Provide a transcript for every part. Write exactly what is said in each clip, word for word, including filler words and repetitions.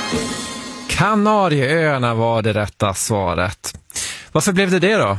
Kanarieöarna var det rätta svaret. Varför blev det det då?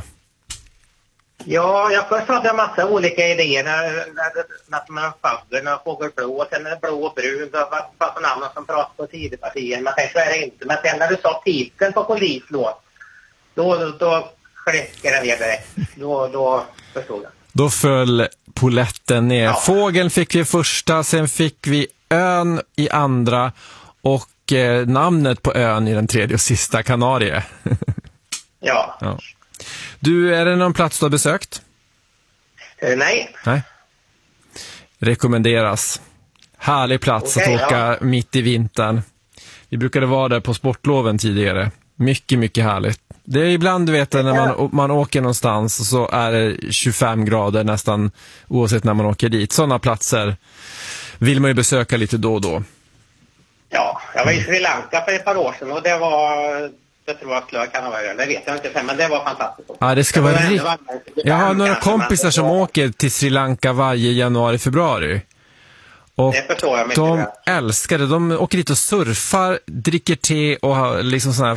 Ja, jag först hade en massa olika idéer när, när, när fagger, när fågelblå, sen är det blå och brun, det var bara namn som pratar på tidepartier, men så är det inte. Men sen när du sa titeln på polislåt, då, då, då kläckade det ner direkt. Då, då förstod jag. Då föll poletten ner. Ja. Fågeln fick vi första, sen fick vi ön i andra och eh, namnet på ön i den tredje och sista, Kanarie. Ja. Ja. Du, är det någon plats du har besökt? Uh, nej. Nej. Rekommenderas. Härlig plats Okej, att åka ja. mitt i vintern. Vi brukade vara där på sportloven tidigare. Mycket, mycket härligt. Det är ibland, du vet, när man, man åker någonstans och så är det tjugofem grader nästan oavsett när man åker dit. Sådana platser vill man ju besöka lite då och då. Ja, jag var i Sri Lanka för ett par år sedan och det var... Det tror jag att kan vara, det vet jag inte, men det var fantastiskt. Ja, det ska det vara var riktigt. Jag har några kompisar som var... åker till Sri Lanka varje januari, februari. Och det förstår jag mycket de väl. älskar det. De åker dit och surfar, dricker te och har liksom såna här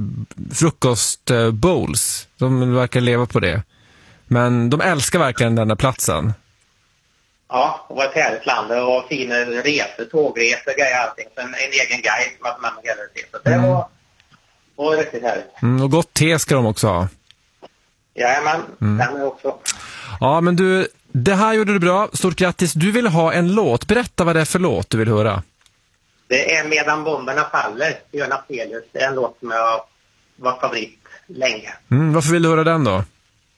frukostbowls. De verkar leva på det. Men de älskar verkligen den där platsen. Ja, det var ett härligt land och fina resor, tågresor, grejer, allting. Så en, en egen guide som hade med mig hela tiden. Så det Mm. var... Och riktigt härligt. Mm, och gott te ska de också ha. Jajamän, mm. den är också. Ja, men du, det här gjorde du bra. Stort grattis. Du vill ha en låt. Berätta vad det är för låt du vill höra. Det är Medan bomberna faller, Björn Afzelius. Det är en låt som jag har varit favorit länge. Mm, varför vill du höra den då?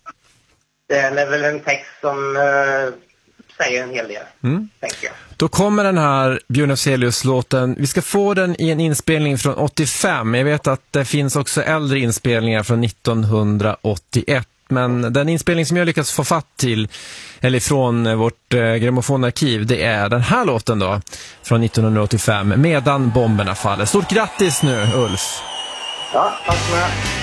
Den är väl en text som uh, säger en hel del, mm. tänker jag. Då kommer den här Björn Afzelius-låten. Vi ska få den i en inspelning från åttiofem. Jag vet att det finns också äldre inspelningar från nittonhundraåttioett. Men den inspelning som jag lyckats få fatt till, eller från vårt eh, grammofonarkiv, det är den här låten då, från nittonhundraåttiofem, Medan bomberna faller. Stort grattis nu, Ulf! Ja, tack så mycket.